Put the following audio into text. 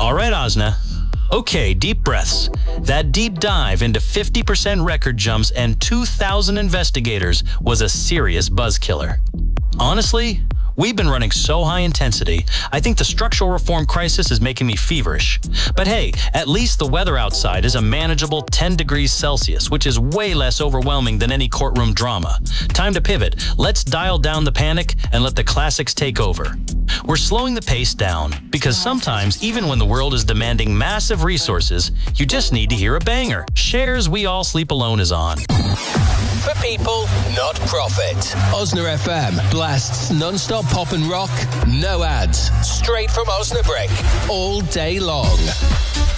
All right, Osna. Okay, deep breaths. That deep dive into 50% record jumps and 2,000 investigators was a serious buzz killer. Honestly, we've been running so high intensity, I think the structural reform crisis is making me feverish. But hey, at least the weather outside is a manageable 10 degrees Celsius, which is way less overwhelming than any courtroom drama. Time to pivot. Let's dial down the panic and let the classics take over. We're slowing the pace down because sometimes, even when the world is demanding massive resources, you just need to hear a banger. Cher's We All Sleep Alone is on. For people, not profit. Osna FM blasts non-stop pop and rock, no ads, straight from Osnabrück, all day long.